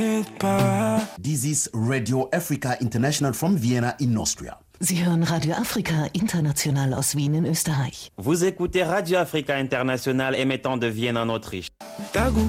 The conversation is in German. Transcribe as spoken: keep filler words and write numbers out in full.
This is Radio Africa International from Vienna in Austria. Sie hören Radio Afrika International aus Wien in Österreich. Vous écoutez Radio Africa International émettant de Vienne en Autriche. Dagu.